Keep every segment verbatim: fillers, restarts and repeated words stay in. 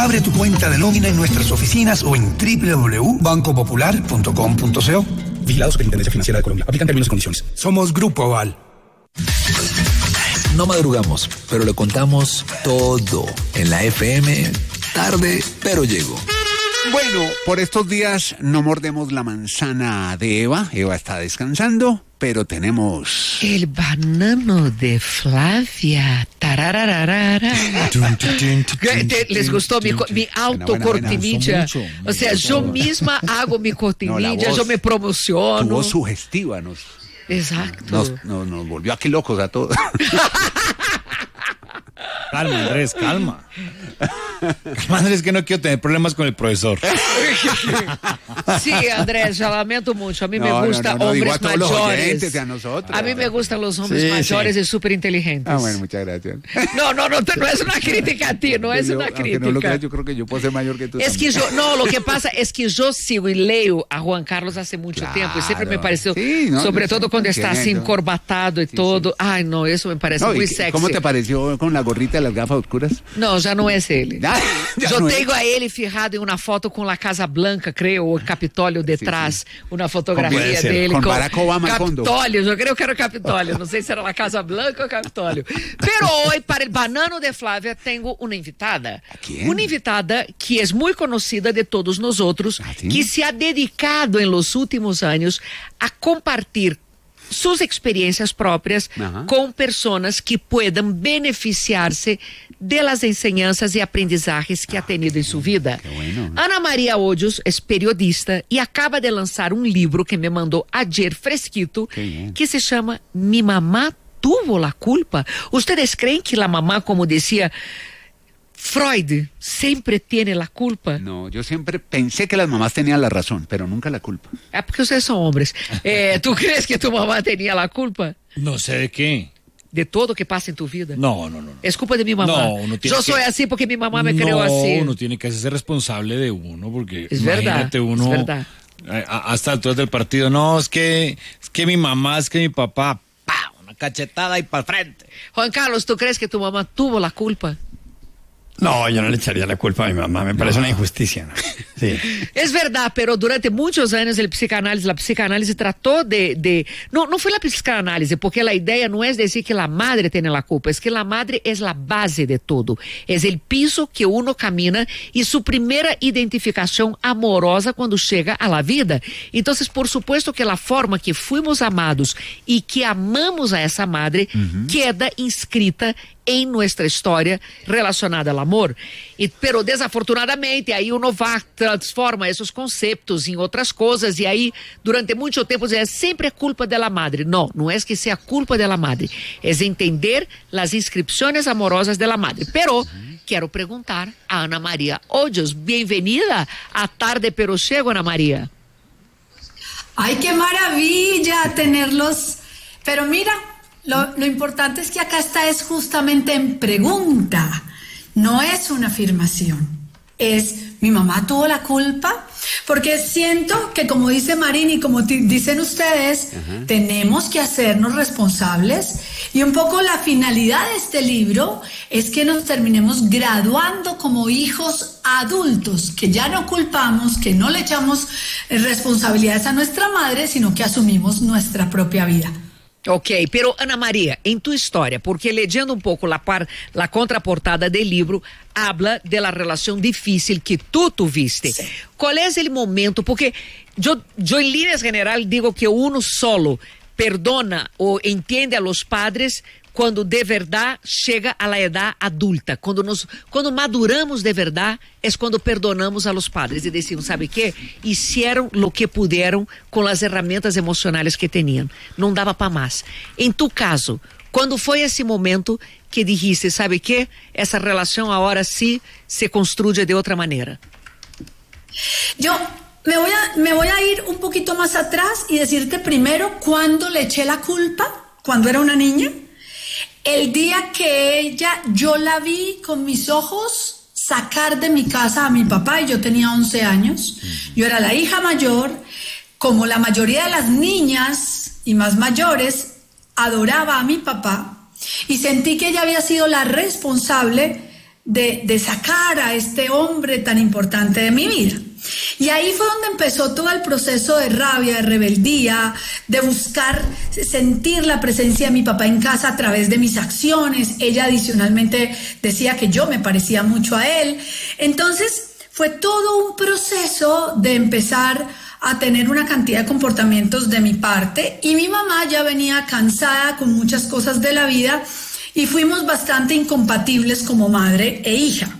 Abre tu cuenta de nómina en nuestras oficinas o en doble u doble u doble u punto banco popular punto com punto co. Vigilado Superintendencia Financiera de Colombia. Aplican términos y condiciones. Somos Grupo Aval. No madrugamos, pero le contamos todo en la F M. Tarde, pero llego. Bueno, por estos días no mordemos la manzana de Eva. Eva está descansando, pero tenemos... El banano de Flavia. Tarararara. ¿Les gustó mi, mi autocortinilla? O sea, yo misma hago mi cortinilla, no, yo me promociono. Tu voz sugestiva nos... Exacto. Nos, nos, nos volvió aquí locos a todos. Calma, Andrés, calma. Calma, Andrés, que no quiero tener problemas con el profesor. Sí, Andrés, yo lamento mucho. A mí no, me gustan no, no, no, hombres a todos mayores. Los oyentes, a, nosotros, a mí me gustan los hombres sí, mayores sí. y súper inteligentes. Ah, bueno, muchas gracias. No, no, no, no es una crítica a ti, no es yo, una crítica. No lo creas, yo creo que yo puedo ser mayor que tú. Es también. que yo, no, lo que pasa es que yo sigo y leo a Juan Carlos hace mucho claro. tiempo y siempre me pareció, sí, no, sobre todo cuando está así encorbatado y sí, todo. Sí. Ay, no, eso me parece no, muy sexy. ¿Cómo te pareció con la gorrita y las gafas oscuras? No, ya no es él. Ya, ya yo no tengo es. a él fijado en una foto con la Casa Blanca, creo, o el Capitolio detrás, sí, sí. una fotografía de él con, con Barack Obama. Capitolio, yo creo que era Capitolio, no sé si era la Casa Blanca o Capitolio. Pero hoy, para el banano de Flavia, tengo una invitada. ¿A quién? Una invitada que es muy conocida de todos nosotros, ¿Ah, sí? que se ha dedicado en los últimos años a compartir sus experiencias propias uh-huh. con personas que puedan beneficiarse de las enseñanzas y aprendizajes que ah, ha tenido en su vida. Bueno. Ana María Hoyos es periodista y acaba de lanzar un libro que me mandó ayer fresquito que se llama Mi mamá tuvo la culpa. ¿Ustedes creen que la mamá, como decía Freud, siempre tiene la culpa? No, yo siempre pensé que las mamás tenían la razón, pero nunca la culpa. Ah, porque ustedes son hombres. Eh, ¿Tú crees que tu mamá tenía la culpa? No sé de qué. ¿De todo que pasa en tu vida? No, no, no. Es culpa de mi mamá. No, uno tiene yo que... soy así porque mi mamá me no, creó así. No, uno tiene que hacerse responsable de uno, porque es imagínate verdad, uno... Es verdad. A, hasta alturas del partido, no, es que, es que mi mamá, es que mi papá, pa, una cachetada y para frente. Juan Carlos, ¿tú crees que tu mamá tuvo la culpa? No, yo no le echaría la culpa a mi mamá, me parece no. una injusticia, ¿no? Sí. Es verdad, pero durante muchos años el psicanálisis, la psicanálisis trató de, de... No, no fue la psicanálisis, porque la idea no es decir que la madre tiene la culpa, es que la madre es la base de todo, es el piso que uno camina y su primera identificación amorosa cuando llega a la vida. Entonces, por supuesto que la forma que fuimos amados y que amamos a esa madre uh-huh. queda inscrita em nossa história relacionada ao amor. E, pero desafortunadamente aí uno va, transforma esses conceitos em outras coisas e aí durante muito tempo é sempre culpa da madre. Não, não é que seja culpa da madre, é entender as inscrições amorosas da madre. Pero quero perguntar a Ana María Hoyos, bem-vinda à Tarde Pero Chego, Ana María. Ay, qué maravilla tenerlos, pero mira, Lo, lo importante es que acá está es justamente en pregunta, no es una afirmación, es mi mamá tuvo la culpa, porque siento que como dice Marín y como t- dicen ustedes, uh-huh. tenemos que hacernos responsables y un poco la finalidad de este libro es que nos terminemos graduando como hijos adultos, que ya no culpamos, que no le echamos responsabilidades a nuestra madre, sino que asumimos nuestra propia vida. Ok, pero Ana María, em tua história, porque lendo um pouco la, par, la contraportada do livro, habla de la relação difícil que tu tuviste. Sí. Qual é o momento? Porque eu, eu em linhas generais digo que uno solo perdona ou entende a los padres quando de verdade chega a la edad adulta, quando nos, quando maduramos de verdade, é quando perdonamos a los padres e decimos, sabe que? Hicieron lo que puderam com as ferramentas emocionais que tinham, não dava para mais. Em tu caso, quando foi esse momento que dijiste, sabe que? Essa relação agora sí se construye de outra maneira. Eu me voy a, me voy a ir un poquito más atrás y decirte primero cuándo le eché la culpa, cuando era una niña. El día que ella, yo la vi con mis ojos sacar de mi casa a mi papá y yo tenía once años. Yo era la hija mayor, como la mayoría de las niñas y más mayores, adoraba a mi papá y sentí que ella había sido la responsable de, de sacar a este hombre tan importante de mi vida. Y ahí fue donde empezó todo el proceso de rabia, de rebeldía, de buscar sentir la presencia de mi papá en casa a través de mis acciones. Ella adicionalmente decía que yo me parecía mucho a él. Entonces fue todo un proceso de empezar a tener una cantidad de comportamientos de mi parte, y mi mamá ya venía cansada con muchas cosas de la vida y fuimos bastante incompatibles como madre e hija.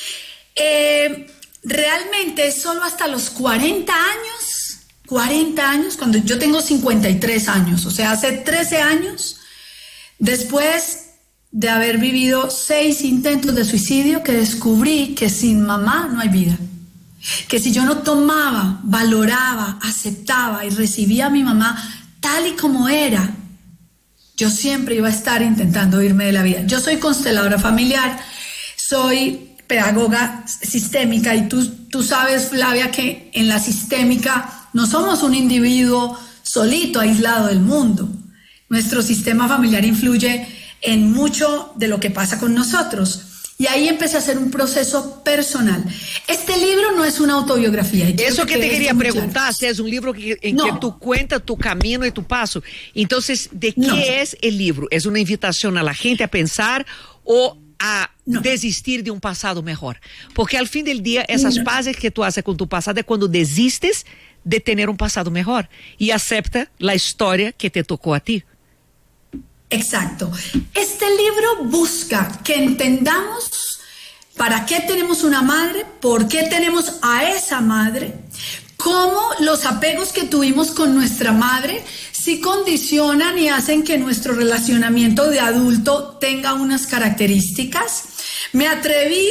Eh, realmente solo hasta los cuarenta años, cuarenta años, cuando yo tengo cincuenta y tres años, o sea, hace trece años, después de haber vivido seis intentos de suicidio, que descubrí que sin mamá no hay vida. Que si yo no tomaba, valoraba, aceptaba y recibía a mi mamá tal y como era, yo siempre iba a estar intentando irme de la vida. Yo soy consteladora familiar, soy pedagoga sistémica, y tú, tú sabes, Flavia, que en la sistémica no somos un individuo solito, aislado del mundo. Nuestro sistema familiar influye en mucho de lo que pasa con nosotros. Y ahí empecé a hacer un proceso personal. Este libro no es una autobiografía. Eso que, que te quería preguntar, claro. si es un libro que, en no. que tú cuentas tu camino y tu paso. Entonces, ¿de qué no. es el libro? ¿Es una invitación a la gente a pensar o a no. desistir de un pasado mejor? Porque al fin del día, esas no. paces que tú haces con tu pasado es cuando desistes de tener un pasado mejor y acepta la historia que te tocó a ti. Exacto. Este libro busca que entendamos para qué tenemos una madre, por qué tenemos a esa madre, cómo los apegos que tuvimos con nuestra madre sí condicionan y hacen que nuestro relacionamiento de adulto tenga unas características. Me atreví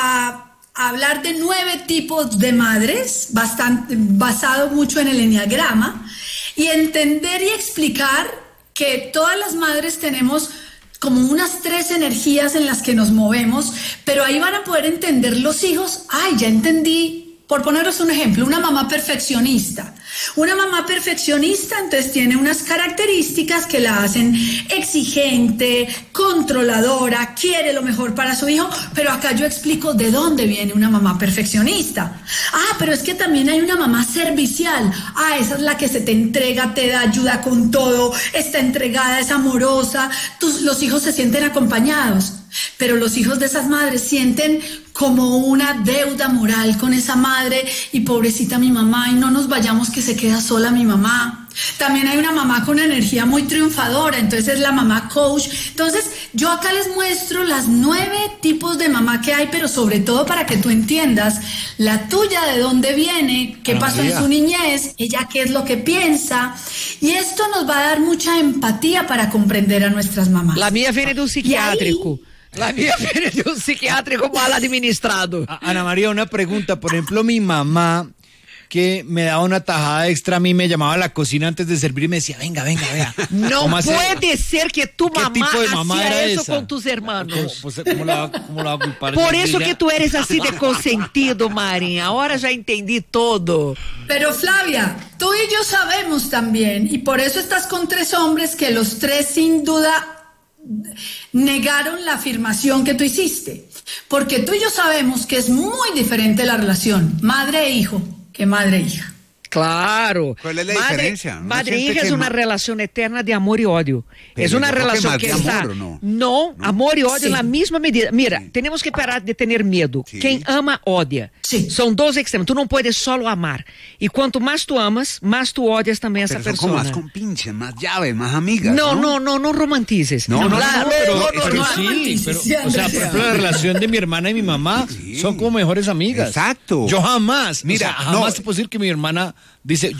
a hablar de nueve tipos de madres, bastante, basado mucho en el enneagrama, y entender y explicar que todas las madres tenemos como unas tres energías en las que nos movemos, pero ahí van a poder entender los hijos. Ay, ya entendí, por poneros un ejemplo, una mamá perfeccionista. Una mamá perfeccionista entonces tiene unas características que la hacen exigente, controladora, quiere lo mejor para su hijo, pero acá yo explico de dónde viene una mamá perfeccionista. Ah, pero es que también hay una mamá servicial. Ah, esa es la que se te entrega, te da ayuda con todo, está entregada, es amorosa, tus, los hijos se sienten acompañados. Pero los hijos de esas madres sienten como una deuda moral con esa madre, y pobrecita mi mamá, y no nos vayamos que se queda sola mi mamá. También hay una mamá con energía muy triunfadora, entonces es la mamá coach. Entonces yo acá les muestro las nueve tipos de mamá que hay, pero sobre todo para que tú entiendas la tuya, de dónde viene, qué pasó en su niñez, ella qué es lo que piensa, y esto nos va a dar mucha empatía para comprender a nuestras mamás. La mía viene de un psiquiátrico. La mía viene de un psiquiátrico mal administrado. Ana María, una pregunta. Por ejemplo, mi mamá, que me daba una tajada extra a mí, me llamaba a la cocina antes de servir y me decía, venga, venga, vea. No puede ser que tu mamá, mamá hacía eso esa? con tus hermanos. ¿Cómo, pues, ¿cómo la, cómo la va a culpar? Por eso que tú eres así de consentido, María. Ahora ya entendí todo. Pero Flavia, tú y yo sabemos también, y por eso estás con tres hombres que los tres sin duda negaron la afirmación que tú hiciste, porque tú y yo sabemos que es muy diferente la relación madre e hijo que madre e hija. Claro. ¿Cuál es la madre, diferencia? ¿No madre e siente hija que es una ma- relación eterna de amor y odio. Pero es una yo creo que relación más que, de está... amor, ¿o no? No, ¿No? amor y odio Sí. en la misma medida. Mira, Sí. tenemos que parar de tener miedo. Sí. Quien ama, odia. Sí. Son dos extremos. Tú no puedes solo amar. Y cuanto más tú amas, más tú odias también a esa Pero son como persona. más compinches, más llaves, más amigas. No, No, no, no, no romantices. No, no, La- no, pero, no, no, pero no, sí, pero, o sea, por ejemplo, la relación de mi hermana y mi mamá Sí. son como mejores amigas. Exacto. Yo jamás, Mira, o sea, jamás no. te puedo decir que mi hermana dice,